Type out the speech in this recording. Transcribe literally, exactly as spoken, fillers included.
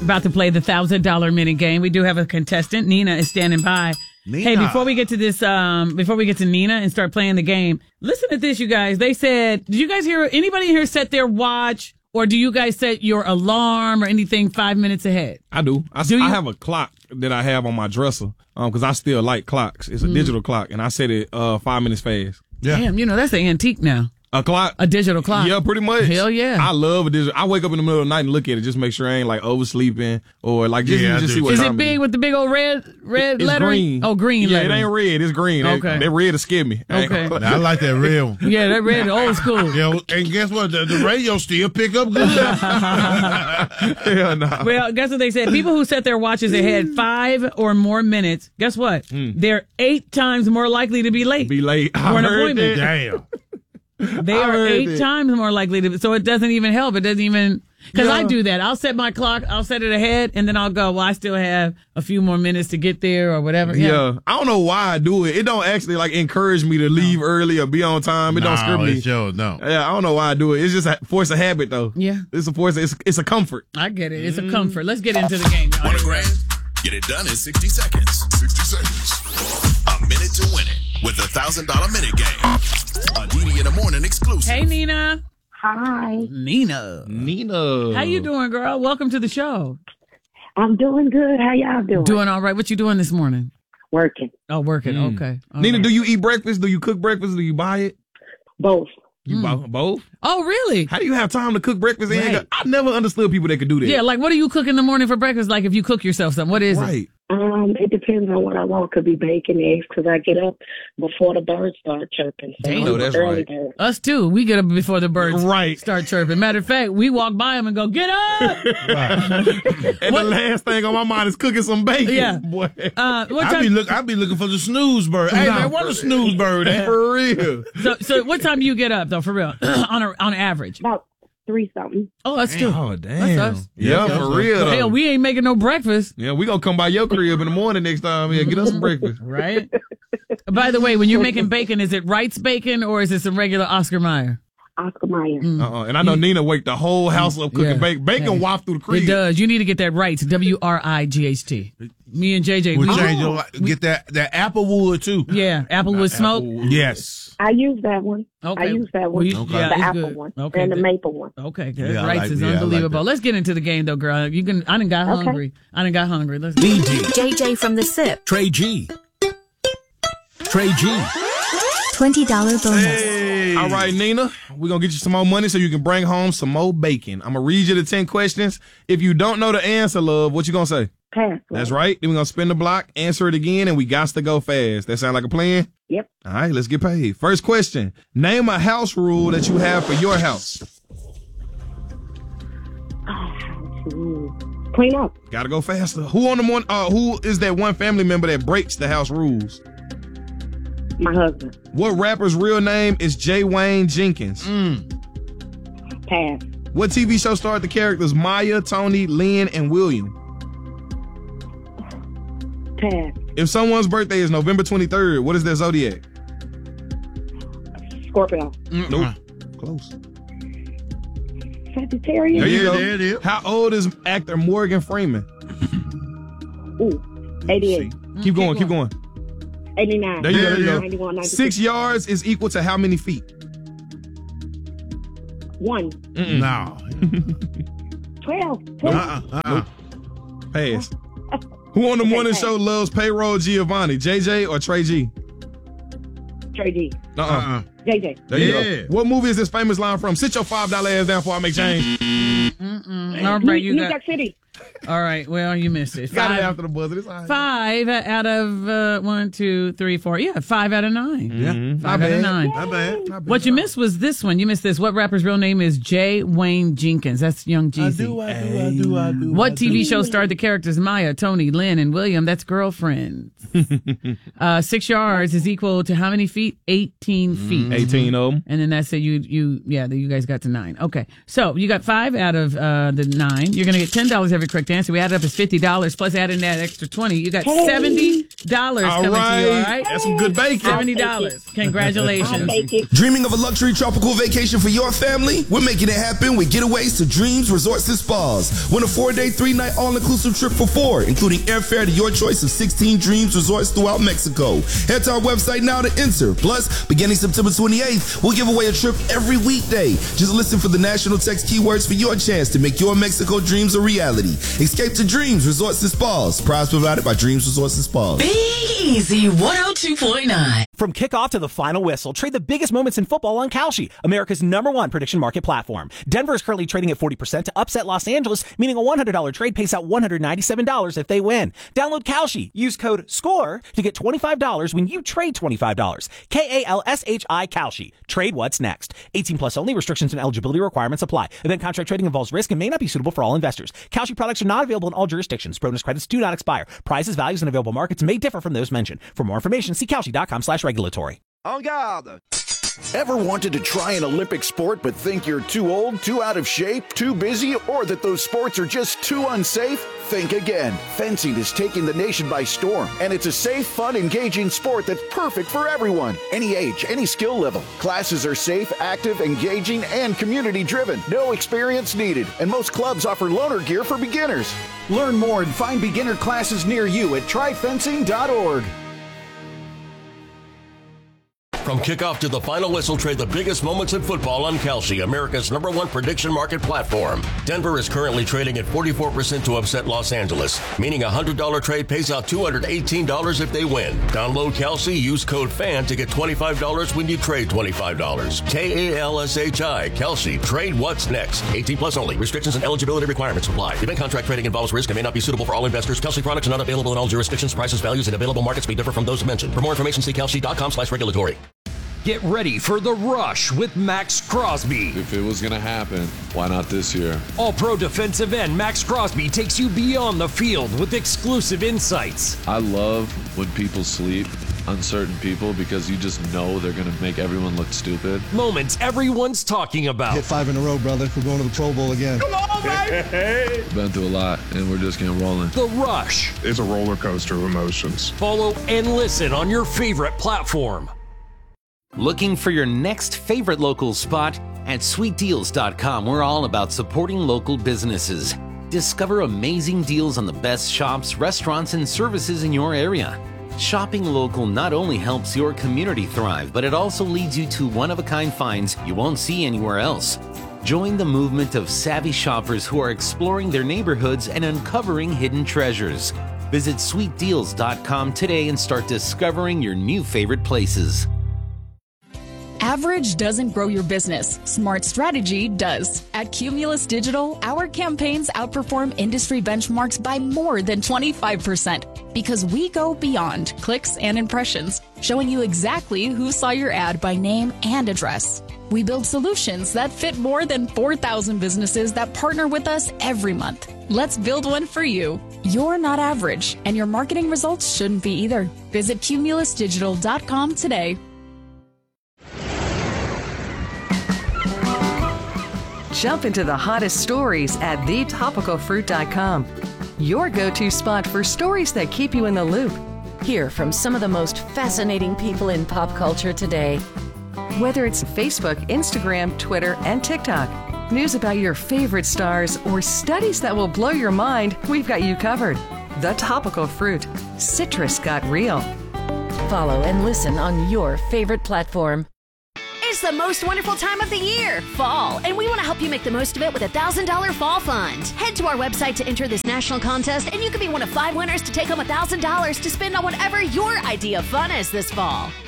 about to play the one thousand dollars minute game. We do have a contestant. Nina is standing by. Nina. Hey, before we get to this, um, before we get to Nina and start playing the game, listen to this, you guys. They said, did you guys hear, anybody here set their watch, or do you guys set your alarm or anything five minutes ahead? I do. I, do you? I have a clock that I have on my dresser um, because I still like clocks. It's a mm. digital clock, and I set it uh, five minutes fast. Yeah. Damn, you know, that's an antique now. A clock? A digital clock. Yeah, pretty much. Hell yeah. I love a digital. I wake up in the middle of the night and look at it just to make sure I ain't like oversleeping or like just, yeah, just see what Is time it big it is. with the big old red red it's lettering? Green. Oh, green Yeah, lettering. it ain't red. It's green. Okay. That, that red to scare me. Okay. I like that red one. Yeah, that red old school. Yeah, and guess what? The, the radio still pick up good. Hell no. Well, guess what they said? People who set their watches ahead five or more minutes, guess what? Mm. They're eight times more likely to be late. Be late. For an appointment. Damn. They are eight it. times more likely to, so it doesn't even help. It doesn't even, because yeah. I do that. I'll set my clock, I'll set it ahead, and then I'll go, well, I still have a few more minutes to get there or whatever. Yeah. yeah. I don't know why I do it. It don't actually like encourage me to leave no. early or be on time. It no, don't scare me. It sure, no. Yeah, I don't know why I do it. It's just a force of habit, though. Yeah. It's a force, it's, it's a comfort. I get it. It's mm. a comfort. Let's get into the game. Want a grand? Get it done in sixty seconds. sixty seconds. A minute to win it with the one thousand dollars minute game. A D D in the morning exclusive. Hey, Nina. Hi. Nina. Nina. How you doing, girl? Welcome to the show. I'm doing good. How y'all doing? Doing all right. What you doing this morning? Working. Oh, working. Mm. Okay. All Nina, right. do you eat breakfast? Do you cook breakfast? Do you buy it? Both. You mm. buy both? Oh, really? How do you have time to cook breakfast? Right. And I never understood people that could do that. Yeah, like what do you cook in the morning for breakfast? Like if you cook yourself something, what is right. it? Um, it depends on what I want. Could be bacon, eggs, because I get up before the birds start chirping. So Damn, no, that's right. bird. Us too. We get up before the birds right. start chirping. Matter of fact, we walk by them and go, "Get up!" And what? The last thing on my mind is cooking some bacon. Yeah. Boy. Uh, what I time? be look. I be looking for the snooze bird. Hey man, what a snooze bird at? For real. So, so what time do you get up though? For real, on a, on average. About three something. Oh, that's damn. too. Oh, damn. That's us. Yeah, yeah, for real. Though. Hell, we ain't making no breakfast. Yeah, we gonna come by your crib in the morning next time. Yeah, get us some breakfast. Right. By the way, when you're making bacon, is it Wright's bacon or is it some regular Oscar Mayer? Oscar Mayer. Mm. Uh-uh. And I know Nina wake the whole house up cooking yeah. bacon. Bacon yeah. waft through the crib. It does. You need to get that Wright's. W R I G H T. Me and J J. We we change oh, your, get that that Applewood too. Yeah, Applewood smoke. Applewood. Yes. I use that one. Okay. I use that one. Well, you, okay. yeah, the it's apple good. one. Okay, and the good. maple one. Okay, good. Yeah, Wright's like, is yeah, unbelievable. like Let's get into the game though, girl. You can. I done got Okay. hungry. I done got hungry. Let's. D D. J J from the SIP. Trey G. Trey G. twenty dollars bonus. Hey. All right, Nina, we're going to get you some more money so you can bring home some more bacon. I'm going to read you the ten questions. If you don't know the answer, love, what you going to say? Pass. That's right. Then we're going to spin the block, answer it again, and we got to go fast. That sound like a plan? Yep. All right, let's get paid. First question. Name a house rule that you have for your house. Oh, clean up. Got to go faster. Who on the one? Uh, who is that one family member that breaks the house rules? My husband. What rapper's real name is Jay Wayne Jenkins? Mm. Pass. What T V show starred the characters Maya, Tony, Lynn, and William? Pass. If someone's birthday is November twenty-third, what is their zodiac? Scorpio. Mm-mm. Nope. Close. Sagittarius. There you Yeah, go. there it is. How old is actor Morgan Freeman? Ooh, eighty-eight. Keep going, keep going. eighty-nine. There you go, there you go. ninety-one, ninety-two. Six yards is equal to how many feet? One. Mm-mm. No. Twelve. Twelve. Uh-uh. Uh-uh. Pass. Who on the Okay, morning pass. show loves Payroll Giovanni? J J or Trey G? Trey G. Uh-uh. Uh-uh. J J. There you Yeah. go. What movie is this famous line from? Sit your five dollar ass down before I make change. Mm-mm. All New, right, you New got. York City. All right, well, you missed it. Got it Five, after the buzzer. It's all right. five out of uh, one, two, three, four. Yeah, five out of nine. Yeah. Mhm. Five Not out of bad. nine. Not bad. Not bad. What you missed was this one. You missed this. What rapper's real name is Jay Wayne Jenkins? That's Young I Jeezy. do, I do, I do, I do. I What T V do. show starred the characters Maya, Tony, Lynn, and William? That's Girlfriends. uh, six yards is equal to how many feet? eighteen feet. eighteen of them. And then that's it. You, you, yeah, you guys got to nine. Okay. So you got five out of uh, the nine. You're going to get ten dollars every the correct answer. We added up as fifty dollars plus adding that extra twenty. You got seventy dollars All coming right. to you, all right? That's some good bacon. seventy dollars. Congratulations. Dreaming of a luxury tropical vacation for your family? We're making it happen with Getaways to Dreams Resorts and Spas. Win a four-day, three-night all-inclusive trip for four, including airfare to your choice of sixteen Dreams Resorts throughout Mexico. Head to our website now to enter. Plus, beginning September twenty-eighth, we'll give away a trip every weekday. Just listen for the national text keywords for your chance to make your Mexico dreams a reality. Escape to Dreams Resorts and Spas. Prize provided by Dreams Resorts and Spas. Be easy, one oh two point nine. From kickoff to the final whistle, trade the biggest moments in football on Kalshi, America's number one prediction market platform. Denver is currently trading at forty percent to upset Los Angeles, meaning a one hundred dollars trade pays out one hundred ninety-seven dollars if they win. Download Kalshi. Use code SCORE to get twenty-five dollars when you trade twenty-five dollars. K A L S H I Kalshi. Trade what's next. eighteen plus only. Restrictions and eligibility requirements apply. Event contract trading involves risk and may not be suitable for all investors. Kalshi products are not available in all jurisdictions. Bonus credits do not expire. Prices, values, and available markets may differ from those mentioned. For more information, see Kalshi.com slash regulatory. En garde! Ever wanted to try an Olympic sport but think you're too old, too out of shape, too busy, or that those sports are just too unsafe? Think again. Fencing is taking the nation by storm, and it's a safe, fun, engaging sport that's perfect for everyone. Any age, any skill level. Classes are safe, active, engaging, and community-driven. No experience needed, and most clubs offer loaner gear for beginners. Learn more and find beginner classes near you at try fencing dot org. From kickoff to the final whistle, trade the biggest moments in football on Kalshi, America's number one prediction market platform. Denver is currently trading at forty-four percent to upset Los Angeles, meaning a one hundred dollars trade pays out two hundred eighteen dollars if they win. Download Kalshi, use code FAN to get twenty-five dollars when you trade twenty-five dollars. K A L S H I, Kalshi. Trade what's next. eighteen plus only. Restrictions and eligibility requirements apply. Event contract trading involves risk and may not be suitable for all investors. Kalshi products are not available in all jurisdictions. Prices, values, and available markets may differ from those mentioned. For more information, see Kalshi.com slash regulatory. Get ready for The Rush with Max Crosby. If it was going to happen, why not this year? All-Pro defensive end Max Crosby takes you beyond the field with exclusive insights. I love when people sleep on certain people because you just know they're going to make everyone look stupid. Moments everyone's talking about. Hit five in a row, brother. We're going to the Pro Bowl again. Come on, baby! Been through a lot, and we're just getting rolling. The Rush. It's a roller coaster of emotions. Follow and listen on your favorite platform. Looking for your next favorite local spot? At sweet deals dot com, we're all about supporting local businesses. Discover amazing deals on the best shops, restaurants, and services in your area. Shopping local not only helps your community thrive, but it also leads you to one-of-a-kind finds you won't see anywhere else. Join the movement of savvy shoppers who are exploring their neighborhoods and uncovering hidden treasures. Visit sweet deals dot com today and start discovering your new favorite places. Average doesn't grow your business. Smart strategy does. At Cumulus Digital, our campaigns outperform industry benchmarks by more than twenty-five percent because we go beyond clicks and impressions, showing you exactly who saw your ad by name and address. We build solutions that fit more than four thousand businesses that partner with us every month. Let's build one for you. You're not average, and your marketing results shouldn't be either. Visit cumulus digital dot com today. Jump into the hottest stories at the topical fruit dot com. Your go-to spot for stories that keep you in the loop. Hear from some of the most fascinating people in pop culture today. Whether it's Facebook, Instagram, Twitter, and TikTok, news about your favorite stars, or studies that will blow your mind, we've got you covered. The Topical Fruit. Citrus got real. Follow and listen on your favorite platform. It's the most wonderful time of the year, fall, and we want to help you make the most of it with a one thousand dollars Fall Fund. Head to our website to enter this national contest, and you could be one of five winners to take home one thousand dollars to spend on whatever your idea of fun is this fall.